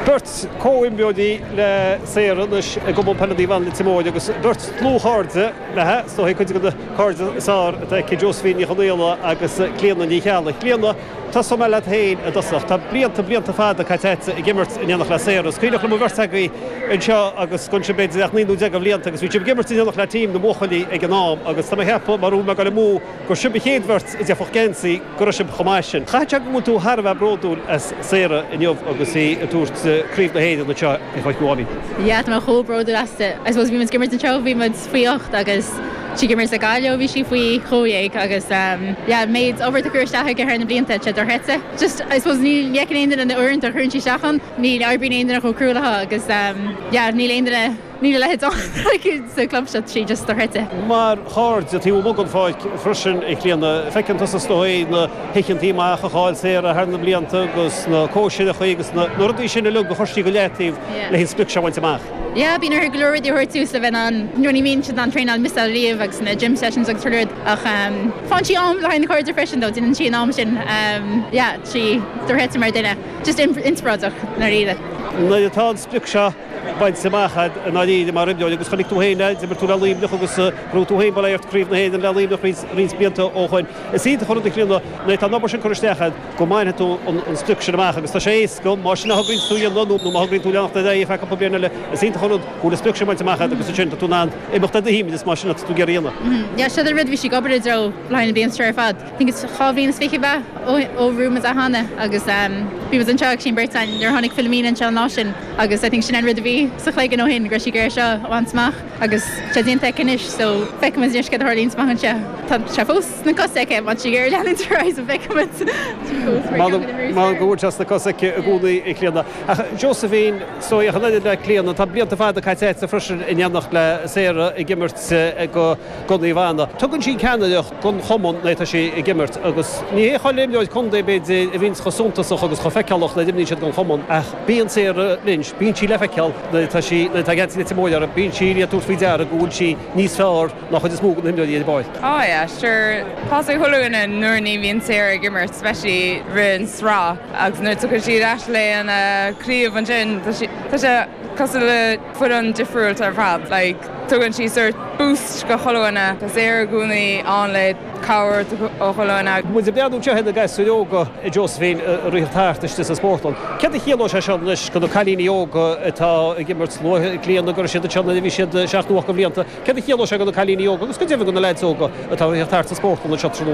Bert cóimbeodí le séras a go penalty van le timóide agus Bert tlúcharde le so he chuid go card sár ke Josephine Chodéla agus léanana ní cheala. Léanana tá som le héin a dosach tá blianta fada caitete I gimmert in annach le séras. Cuineach le vertagaí in seo agus contribute níú de blianta agus vi gimmert in annach le tím na mochalí ag an nám agus tá hepa marú me go le mú go sibe héadvert is a fogensi go sim chomáisisin. Chaite go tú Harbh broúil as séra in jobh agus í a túirt críomh na héad na seo I bhaid goáí. Ja, má chóbród aste. I suppose bhí man gimmert an seo bhí man faocht agus si gimmert a gaileo bhí si faoi choéig agus méid over the chuirteach go ar na blianta te ar hete. Just I suppose ní lecan éidir an uint a chun si seachan, ní arbín éidir go cruúlatha agus ní léidir níl le sa clubshot si just ar hete. Mar hard a tíú mogad fáid frisin ag líanana fecinn tas stoí na hicinn tíach a cháil sé a hena blianta agus na cóisiad a chuigus na ruí sin le go chosí go letíh le hín splic sehaint amach. Ja, bín ar glóir dí thuirtú sa bheith an nuaí mín si an trein an mis riamh agus na gym sessions agus tuúid ach fan si am le na chuir freisin dó duan si am sin si dorhéte mar duine just inspráach na riide. Na tá splic seo baint semachad a náí mar rimbeáil agus chonig tú héine de tú líbnach agus brú tú héin bailíocht críomh na héidir le líbnach rís blianta óchain. Is í chuna clíanana na tá nóbar sin chuiristechad go maithe tú an splic sin amach agus tá sé go mar sin hagrinn túí anú nó hagrinn tú leachta é fe go béna le is í chuna chuúla splic sin baint amachad agus sin tú ná éachta a híimi is mar sin tú geíanana. Ja sé rid bhí si gobaridró lein bíon streir fad. Think is chavín fiche bheith ó rúmas a hána agus bhí was an teach sin Bertain ar tháinig filmín an se ná sin agus I think sin an rid a bhí sa chléig an óhin gro si gur seo bhaintach agus sé dionanta cinis so feicmas níos go thirlín smachan se tá se fós na cosaice má si gur leanráis a feicmas má gúir just na cosaice a gúnaí I cléanana. Josephine so a chanéidir le cléanana tá blianta fád a caiite a frisin in annach le séra I gimmert go gonaí bhana. Tugann sin ceanaideach gon chomon na sí I gimmert agus ní choléimdeoid chundé béid a bhín chosúntaach agus cho feicealach le dimní siad gon chomon ach bíon séra lynch bíon sí le feiceal tá sí na taganti timóidear a bíon sí a túr fidear a gúil sí níos fearr nach chud is mú an himdeoí báid. Oh yeah, sure. Pas chuúin an nuirní bhíon séra gimmert especially rin srá agus nu tu sí eis le an críomh an sin tá sé cos le fud an difriúil ar fad like tugann sí sort boost go cholána tá sé gúnaí an le cabhar ó cholána. Mu a beadú tehead a gaiis yoga I Josephine ritartiste sa sportlan. Cead a chéaló se sean leis go chalíní yoga atá gimmert líanana gur siad tena bhí siad seaachú go blianta. Cead a chéaló se go chalíní yoga, agus go déh go na leidóga atá ritarta sportlan na